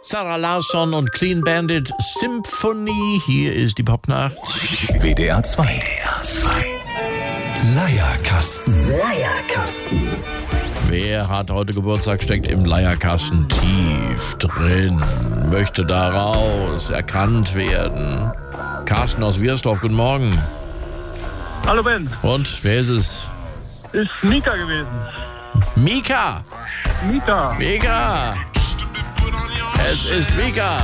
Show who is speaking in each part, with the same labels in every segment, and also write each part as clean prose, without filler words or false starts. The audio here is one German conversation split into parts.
Speaker 1: Sarah Larsson und Clean Bandit Symphony. Hier ist die Popnacht.
Speaker 2: WDR 2. Leierkasten.
Speaker 1: Wer hat heute Geburtstag, steckt im Leierkasten tief drin, möchte da raus, erkannt werden. Carsten aus Wiersdorf, guten Morgen.
Speaker 3: Hallo Ben.
Speaker 1: Und, wer ist es?
Speaker 3: Ist Mika gewesen.
Speaker 1: Mika! Mika! Es ist Mika!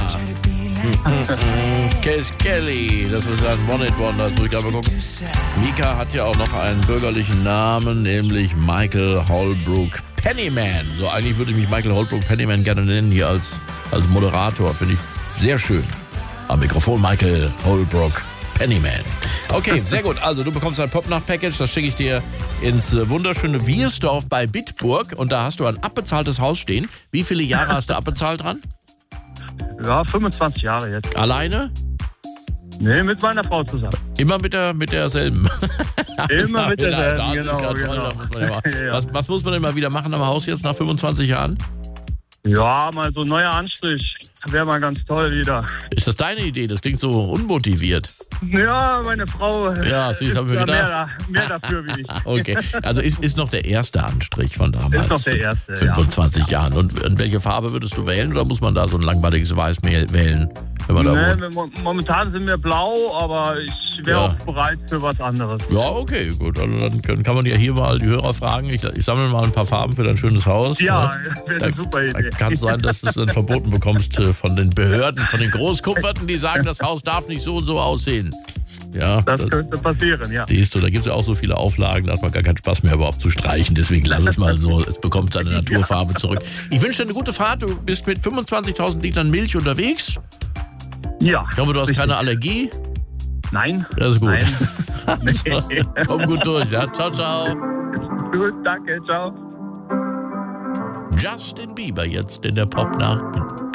Speaker 1: Case Kelly, das ist ein One-Hit-Wonder, das muss ich gerade mal gucken. Mika hat ja auch noch einen bürgerlichen Namen, nämlich Michael Holbrook Pennyman. So, eigentlich würde ich mich Michael Holbrook Pennyman gerne nennen, hier als Moderator. Finde ich sehr schön. Am Mikrofon Michael Holbrook Pennyman. Okay, sehr gut. Also, du bekommst ein Popnacht-Package, das schicke ich dir ins wunderschöne Wiersdorf bei Bitburg. Und da hast du ein abbezahltes Haus stehen. Wie viele Jahre hast du abbezahlt dran?
Speaker 3: Ja, 25 Jahre jetzt.
Speaker 1: Alleine?
Speaker 3: Nee, mit meiner Frau zusammen.
Speaker 1: Immer mit derselben.
Speaker 3: Immer mit derselben,
Speaker 1: das
Speaker 3: genau.
Speaker 1: ist ja toll,
Speaker 3: Genau.
Speaker 1: da muss man ja mal,
Speaker 3: Ja.
Speaker 1: was muss man denn mal wieder machen am Haus jetzt nach 25 Jahren?
Speaker 3: Ja, mal so ein neuer Anstrich. Wäre mal ganz toll wieder.
Speaker 1: Ist das deine Idee? Das klingt so unmotiviert.
Speaker 3: Ja, meine Frau
Speaker 1: Ja, sie haben wir
Speaker 3: da
Speaker 1: gedacht.
Speaker 3: mehr dafür wie ich.
Speaker 1: Okay, also ist noch der erste Anstrich von damals.
Speaker 3: Ist noch der erste,
Speaker 1: 25 Jahren. Und welche Farbe würdest du wählen? Oder muss man da so ein langweiliges Weiß wählen, wenn man da wohnt?
Speaker 3: Momentan sind wir blau, aber ich wäre
Speaker 1: Ja.
Speaker 3: auch bereit für was anderes.
Speaker 1: Ja, okay, gut. Also dann kann man ja hier mal die Hörer fragen. Ich sammle mal ein paar Farben für dein schönes Haus.
Speaker 3: Ja,
Speaker 1: Ne?
Speaker 3: wäre eine super
Speaker 1: Da
Speaker 3: Idee.
Speaker 1: kann es sein, dass du es dann verboten bekommst von den Behörden, von den Großkupferten, die sagen, das Haus darf nicht so und so aussehen. Ja,
Speaker 3: Das könnte passieren, ja.
Speaker 1: siehst du, da gibt es ja auch so viele Auflagen, da hat man gar keinen Spaß mehr überhaupt zu streichen. Deswegen lass es mal so, es bekommt seine Naturfarbe zurück. Ich wünsche dir eine gute Fahrt. Du bist mit 25.000 Litern Milch unterwegs.
Speaker 3: Ja.
Speaker 1: Ich hoffe, du hast keine Allergie.
Speaker 3: Nein.
Speaker 1: Das ist gut.
Speaker 3: Nein.
Speaker 1: Also, komm gut durch. Ja? Ciao, ciao.
Speaker 3: Gut, danke, ciao.
Speaker 1: Justin Bieber jetzt in der Popnacht mit